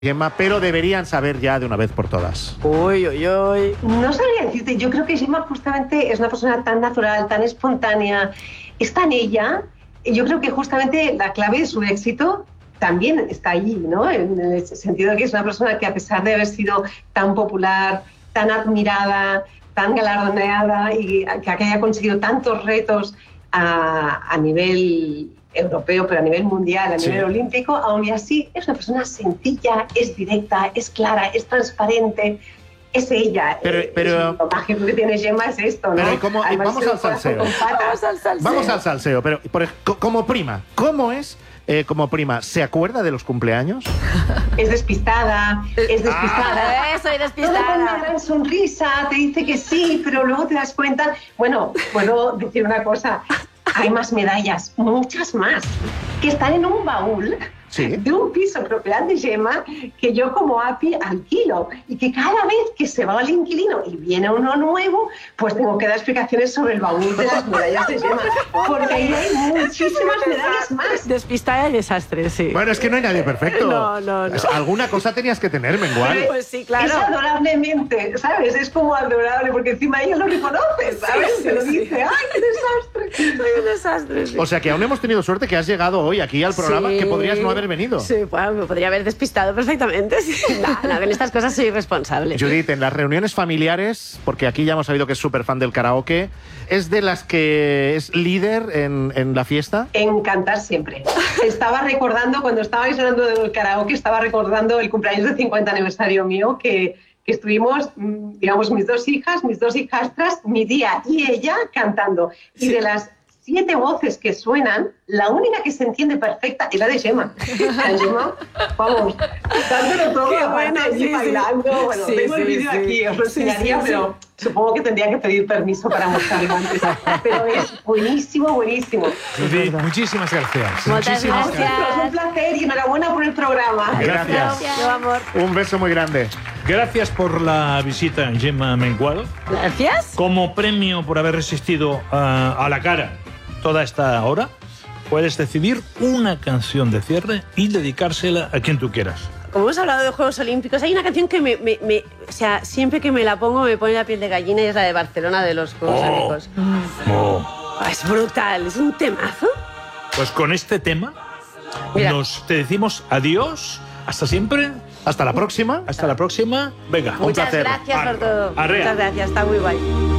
Gemma, pero deberían saber ya de una vez por todas. Uy, uy, uy. No sabría decirte, yo creo que Gemma justamente es una persona tan natural, tan espontánea, es tan ella. Yo creo que justamente la clave de su éxito también está allí, ¿no? En el sentido de que es una persona que, a pesar de haber sido tan popular, tan admirada, tan galardoneada y que haya conseguido tantos retos a nivel europeo, pero a nivel mundial, a nivel olímpico, aún así es una persona sencilla, es directa, es clara, es transparente, es ella. Pero lo mágico que tiene Gemma es esto, ¿no? Pero vamos al salseo. Vamos al salseo, pero como prima, ¿cómo es? Como prima, ¿se acuerda de los cumpleaños? Es despistada, es despistada. Soy despistada. Todo con una gran sonrisa, te dice que sí, pero luego te das cuenta. Bueno, puedo decir una cosa. Hay más medallas, muchas más, que están en un baúl de un piso propiedad de Gemma que yo como API alquilo, y que cada vez que se va el inquilino y viene uno nuevo, pues tengo que dar explicaciones sobre el baúl de las medallas de Gemma, porque ahí hay muchísimas medallas más. Despistada y desastre, sí. Bueno, es que no hay nadie perfecto. No. Alguna cosa tenías que tener, Mengual. Pues sí, claro. Es adorablemente, ¿sabes? Es como adorable, porque encima ella lo reconoce, ¿sabes? Se lo dice, ¡ay, qué desastre! Soy un desastre, sí. O sea que aún hemos tenido suerte que has llegado hoy aquí al programa, que podrías no haber venido. Sí, bueno, me podría haber despistado perfectamente. No, en estas cosas soy irresponsable. Judith, en las reuniones familiares, porque aquí ya hemos sabido que es súper fan del karaoke, ¿es de las que es líder en la fiesta? En cantar siempre. Estaba recordando, cuando estabais hablando del karaoke, estaba recordando el cumpleaños del 50 aniversario mío, que estuvimos, digamos, mis dos hijastras, mi tía y ella cantando. Y de las 7 voces que suenan, la única que se entiende perfecta es la de Gemma. La Gemma, vamos, dándolo todo, aparte allí bailando. Bueno, tengo el vídeo aquí, os lo enseñaría, pero supongo que tendría que pedir permiso para mostrarlo antes. Pero es buenísimo, buenísimo. Judith, muchísimas gracias. Muchas gracias. Es un placer y enhorabuena por el programa. Gracias. Yo, amor. Un beso muy grande. Gracias por la visita, Gemma Mengual. Gracias. Como premio por haber resistido a la cara toda esta hora, puedes decidir una canción de cierre y dedicársela a quien tú quieras. Como hemos hablado de Juegos Olímpicos, hay una canción que o sea, siempre que me la pongo me pone la piel de gallina, y es la de Barcelona de los Juegos Olímpicos. Es brutal, es un temazo. Pues con este tema te decimos adiós, hasta siempre. Hasta la próxima. Hasta la próxima. Venga, Muchas un placer. gracias por todo. Arrea. Muchas gracias, está muy guay.